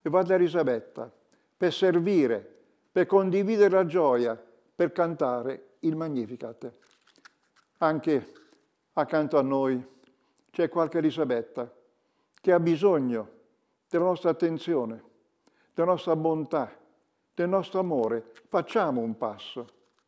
e va da Elisabetta per servire, per condividere la gioia, per cantare il Magnificat. Anche accanto a noi c'è qualche Elisabetta che ha bisogno della nostra attenzione, della nostra bontà, del nostro amore. Facciamo un passo.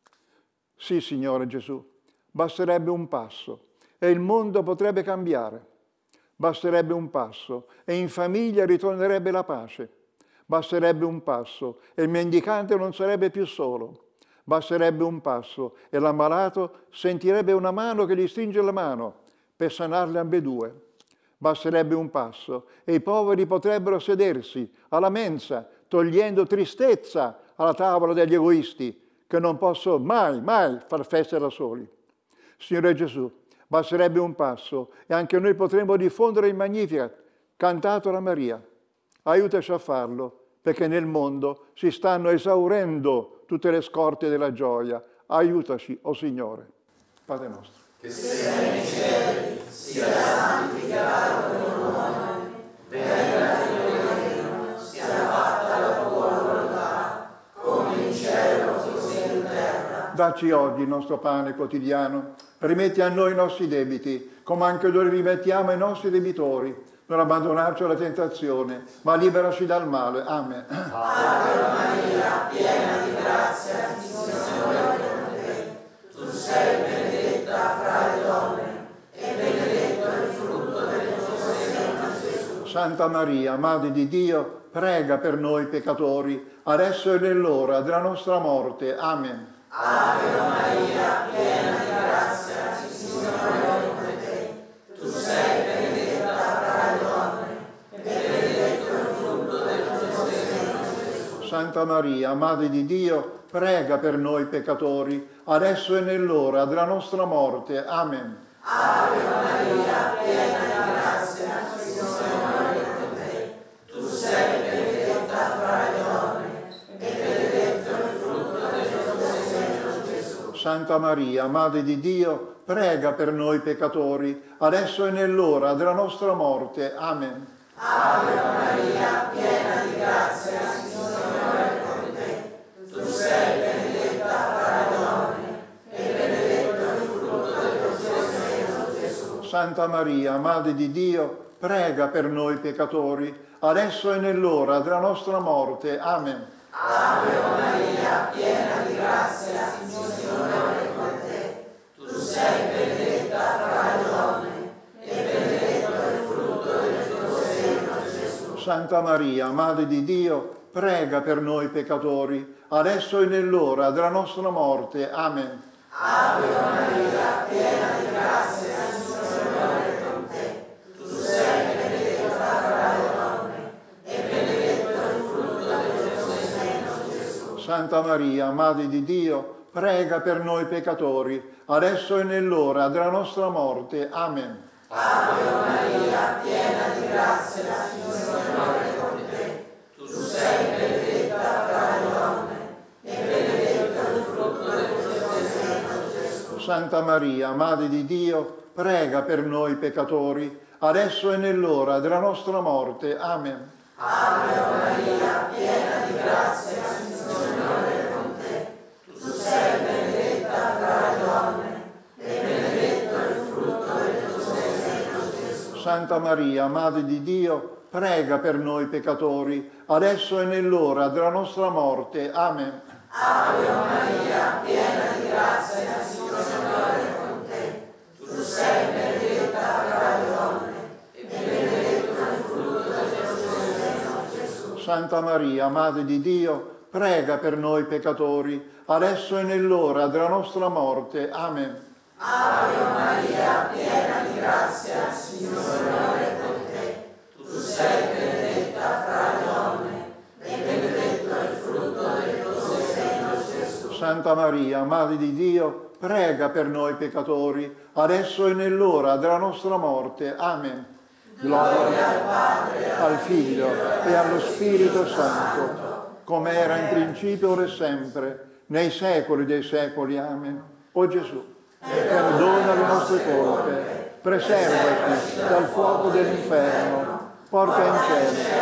Sì, Signore Gesù, basterebbe un passo e il mondo potrebbe cambiare. Basterebbe un passo e in famiglia ritornerebbe la pace. Basterebbe un passo e il mendicante non sarebbe più solo. Basterebbe un passo e l'ammalato sentirebbe una mano che gli stringe la mano per sanarle ambedue. Basterebbe un passo e i poveri potrebbero sedersi alla mensa, togliendo tristezza alla tavola degli egoisti, che non possono mai far festa da soli. Signore Gesù, basterebbe un passo e anche noi potremmo diffondere il Magnificat, cantato da Maria. Aiutaci a farlo, perché nel mondo si stanno esaurendo tutte le scorte della gioia. Aiutaci, o Signore. Padre nostro. Che sei nei cieli, sia santificato il tuo nome, venga il tuo regno, sia fatta la tua volontà, come in cielo così in terra. Dacci oggi il nostro pane quotidiano, rimetti a noi i nostri debiti, come anche noi rimettiamo ai nostri debitori. Non abbandonarci alla tentazione, ma liberaci dal male. Amen. Ave Maria, piena di grazia, il Signore è con te. Tu sei benedetta fra le donne, e benedetto è il frutto del tuo seno, Gesù. Santa Maria, Madre di Dio, prega per noi peccatori, adesso e nell'ora della nostra morte. Amen. Ave Maria, piena di grazia, il Signore è con te. Tu sei benedetta fra le donne, e benedetto è il frutto del tuo seno, Gesù. Santa Maria, Madre di Dio, prega per noi peccatori, adesso e nell'ora della nostra morte. Amen. Ave Maria, piena di grazia, il Signore è con te. Tu sei benedetta fra le donne, e benedetto è il frutto del tuo seno, Gesù. Santa Maria, Madre di Dio, prega per noi peccatori, adesso e nell'ora della nostra morte. Amen. Ave Maria, piena di grazia, il Signore è con te. Tu sei benedetta fra le donne, e benedetto è il frutto del tuo seno, Gesù. Santa Maria, Madre di Dio, prega per noi peccatori, adesso e nell'ora della nostra morte. Amen. Ave Maria, piena di grazia, il Signore è con te. Tu sei benedetta fra le donne, e benedetto è il frutto del tuo seno, Gesù. Santa Maria, Madre di Dio, prega per noi peccatori, adesso e nell'ora della nostra morte. Amen. Ave Maria, piena di grazia, il Signore è con te. Tu sei benedetta fra le donne, e benedetto è il frutto del tuo seno, Gesù. Santa Maria, Madre di Dio, prega per noi peccatori, adesso e nell'ora della nostra morte. Amen. Ave Maria, piena di grazia, il Signore è con te. Tu sei benedetta fra le donne, e benedetto è il frutto del tuo seno, Gesù. Santa Maria, Madre di Dio, prega per noi peccatori, adesso e nell'ora della nostra morte. Amen. Ave Maria, piena di grazia, il Signore è con te. Tu sei benedetta fra le donne, e benedetto è il frutto del tuo seno, Gesù. Santa Maria, Madre di Dio, prega per noi peccatori, adesso e nell'ora della nostra morte. Amen. Ave Maria, piena di grazia, il Signore è con te. Tu sei benedetta fra le donne, e benedetto è il frutto del tuo seno, Gesù. Santa Maria, Madre di Dio, prega per noi peccatori, adesso e nell'ora della nostra morte. Amen. Ave Maria, piena di grazia, il Signore è con te. Tu sei benedetta fra le donne, e benedetto è il frutto del tuo seno, Gesù. Santa Maria, Madre di Dio, prega per noi peccatori, adesso e nell'ora della nostra morte. Amen. Gloria al Padre, al Figlio e allo Spirito Santo, come era in principio, ora e sempre, nei secoli dei secoli. Amen. O Gesù, perdona le nostre colpe, preservaci dal fuoco dell'inferno, porta in cielo